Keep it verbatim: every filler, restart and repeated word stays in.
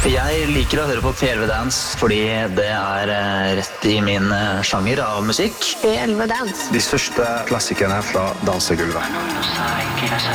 Jeg liker å høre på P L V Dance fordi det er eh, rett i min eh, sjanger av musikk. P L V Dance. De største klassikerne fra dansegulvet.